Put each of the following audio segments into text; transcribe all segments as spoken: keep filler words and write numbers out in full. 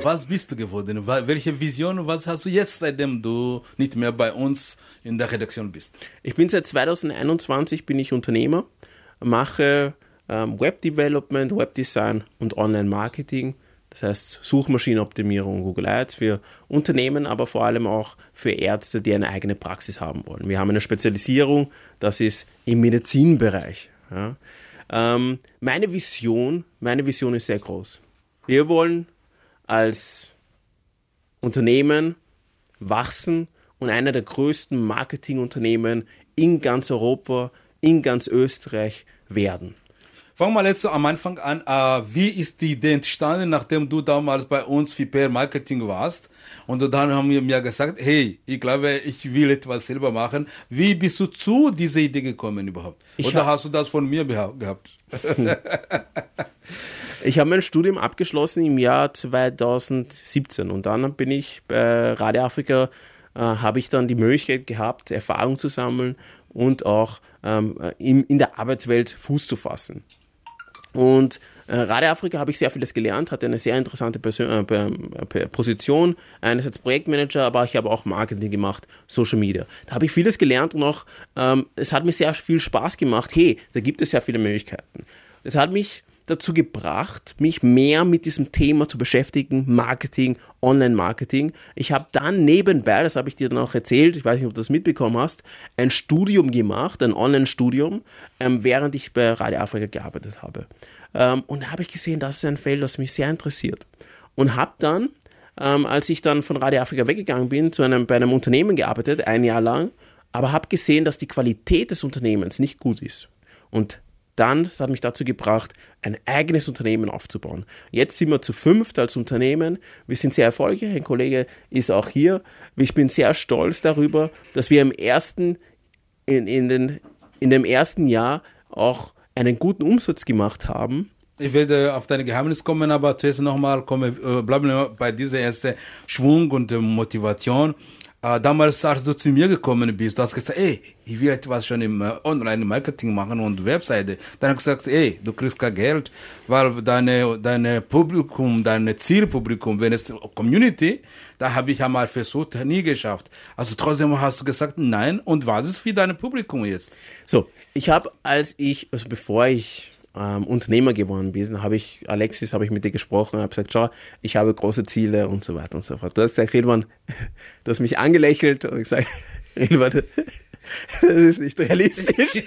Was bist du geworden? Welche Vision, was hast du jetzt, seitdem du nicht mehr bei uns in der Redaktion bist? Ich bin seit zwanzig einundzwanzig bin ich Unternehmer, mache ähm, Web-Development, Webdesign und Online-Marketing. Das heißt Suchmaschinenoptimierung, Google Ads für Unternehmen, aber vor allem auch für Ärzte, die eine eigene Praxis haben wollen. Wir haben eine Spezialisierung, das ist im Medizinbereich. Ja. Ähm, meine Vision, meine Vision ist sehr groß. Wir wollen als Unternehmen wachsen und einer der größten Marketingunternehmen in ganz Europa, in ganz Österreich werden. Fangen wir jetzt am Anfang an. Uh, wie ist die Idee entstanden, nachdem du damals bei uns für P R-Marketing warst? Und dann haben wir mir gesagt, hey, ich glaube, ich will etwas selber machen. Wie bist du zu dieser Idee gekommen überhaupt? Ich Oder hab, hast du das von mir gehabt? Ich habe mein Studium abgeschlossen im Jahr zweitausendsiebzehn und dann bin ich bei Radio Afrika, äh, habe ich dann die Möglichkeit gehabt, Erfahrung zu sammeln und auch ähm, in, in der Arbeitswelt Fuß zu fassen. Und äh, Radio Afrika habe ich sehr vieles gelernt, hatte eine sehr interessante Persön- äh, Position, einerseits Projektmanager, aber ich habe auch Marketing gemacht, Social Media. Da habe ich vieles gelernt und auch, ähm, es hat mir sehr viel Spaß gemacht. Hey, da gibt es sehr viele Möglichkeiten. Es hat mich dazu gebracht, mich mehr mit diesem Thema zu beschäftigen, Marketing, Online-Marketing. Ich habe dann nebenbei, das habe ich dir dann auch erzählt, ich weiß nicht, ob du das mitbekommen hast, ein Studium gemacht, ein Online-Studium, ähm, während ich bei Radio Afrika gearbeitet habe. Ähm, und da habe ich gesehen, das ist ein Feld, das mich sehr interessiert. Und habe dann, ähm, als ich dann von Radio Afrika weggegangen bin, zu einem, bei einem Unternehmen gearbeitet, ein Jahr lang, aber habe gesehen, dass die Qualität des Unternehmens nicht gut ist. Und dann, das hat mich dazu gebracht, ein eigenes Unternehmen aufzubauen. Jetzt sind wir zu fünft als Unternehmen. Wir sind sehr erfolgreich. Ein Kollege ist auch hier. Ich bin sehr stolz darüber, dass wir im ersten, in, in, den, in dem ersten Jahr auch einen guten Umsatz gemacht haben. Ich werde auf dein Geheimnis kommen, aber zuerst nochmal bleiben wir bei dieser ersten Schwung und Motivation. Uh, damals, als du zu mir gekommen bist, du hast gesagt, ey, ich will etwas schon im uh, Online-Marketing machen und Webseite. Dann habe ich gesagt, ey, du kriegst kein Geld, weil deine, deine Publikum, dein Zielpublikum, wenn es Community, da habe ich einmal versucht, nie geschafft. Also trotzdem hast du gesagt, nein. Und was ist für dein Publikum jetzt? So, ich habe, als ich, also bevor ich Ähm, Unternehmer geworden bin, habe ich, Alexis, habe ich mit dir gesprochen, habe gesagt, schau, ich habe große Ziele und so weiter und so fort. Du hast gesagt, Rilwan, du hast mich angelächelt und gesagt, Rilwan, das ist nicht realistisch.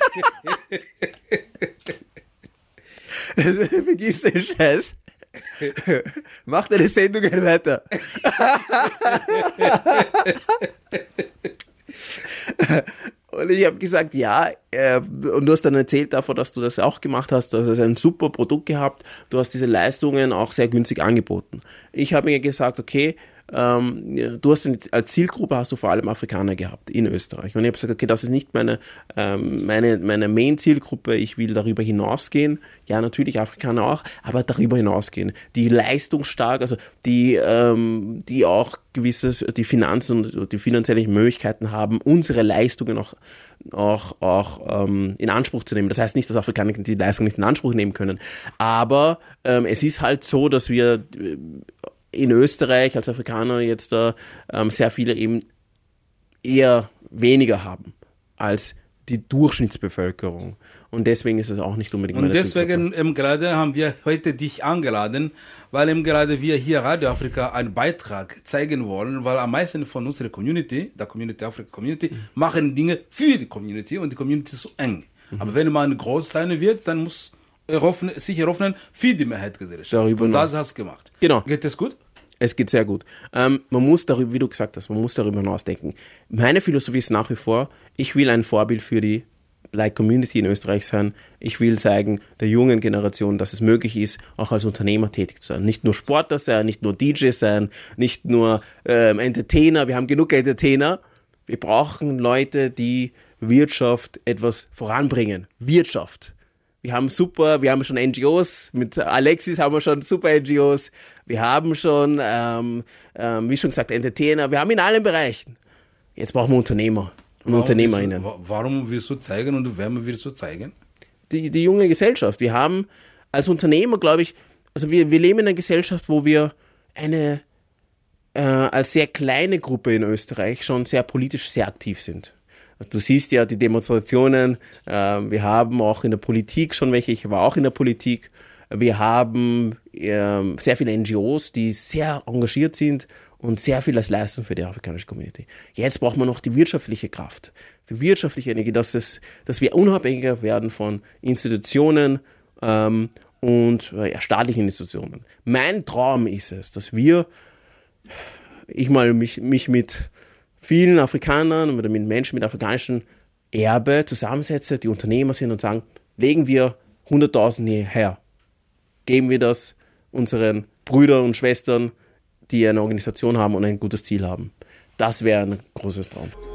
Vergiss den Scheiß. Mach deine Sendungen weiter. Und ich habe gesagt, ja, äh, und du hast dann erzählt davon, dass du das auch gemacht hast, du hast ein super Produkt gehabt, du hast diese Leistungen auch sehr günstig angeboten. Ich habe mir gesagt, okay, ähm, du hast als Zielgruppe hast du vor allem Afrikaner gehabt in Österreich. Und ich habe gesagt, okay, das ist nicht meine, ähm, meine, meine Main-Zielgruppe, ich will darüber hinausgehen. Ja, natürlich Afrikaner auch, aber darüber hinausgehen. Die leistungsstark, also die, ähm, die auch gewisses, die Finanzen und die finanziellen Möglichkeiten haben, unsere Leistungen auch, auch, auch ähm, in Anspruch zu nehmen. Das heißt nicht, dass Afrikaner die Leistung nicht in Anspruch nehmen können, aber ähm, es ist halt so, dass wir in Österreich als Afrikaner jetzt da ähm, sehr viele eben eher weniger haben als die Durchschnittsbevölkerung. Und deswegen ist es auch nicht unbedingt meine Und deswegen ähm, gerade haben wir heute dich eingeladen, weil eben gerade wir hier Radio Afrika einen Beitrag zeigen wollen, weil am meisten von unserer Community, der Community Africa Community, mhm. machen Dinge für die Community und die Community ist so eng. Mhm. Aber wenn man groß sein wird, dann muss eröffnen, sich eröffnen für die Mehrheitsgesellschaft. Darüber und noch. das hast du gemacht. Genau. Geht das gut? Es geht sehr gut. Ähm, man muss darüber, wie du gesagt hast, man muss darüber hinausdenken. Meine Philosophie ist nach wie vor, ich will ein Vorbild für die Black Community in Österreich sein. Ich will zeigen der jungen Generation, dass es möglich ist, auch als Unternehmer tätig zu sein. Nicht nur Sportler sein, nicht nur D J sein, nicht nur ähm, Entertainer. Wir haben genug Entertainer. Wir brauchen Leute, die Wirtschaft etwas voranbringen. Wirtschaft. Wir haben super, wir haben schon N G Os, mit Alexis haben wir schon super N G Os, wir haben schon, ähm, ähm, wie schon gesagt, Entertainer, wir haben in allen Bereichen. Jetzt brauchen wir Unternehmer und warum Unternehmerinnen. Willst du, warum willst du zeigen und wem willst du zeigen? Die, die junge Gesellschaft. Wir haben als Unternehmer, glaube ich, also wir, wir leben in einer Gesellschaft, wo wir eine äh, als sehr kleine Gruppe in Österreich schon sehr politisch sehr aktiv sind. Du siehst ja die Demonstrationen, äh, wir haben auch in der Politik schon welche, ich war auch in der Politik, wir haben äh, sehr viele N G Os, die sehr engagiert sind und sehr viel als Leistung für die afrikanische Community. Jetzt braucht man noch die wirtschaftliche Kraft, die wirtschaftliche Energie, dass, es, dass wir unabhängiger werden von Institutionen ähm, und äh, ja, staatlichen Institutionen. Mein Traum ist es, dass wir, ich mal mich, mich mit vielen Afrikanern oder mit Menschen mit afrikanischem Erbe zusammensetze, die Unternehmer sind und sagen, legen wir hunderttausend her, geben wir das unseren Brüdern und Schwestern, die eine Organisation haben und ein gutes Ziel haben. Das wäre ein großes Traum.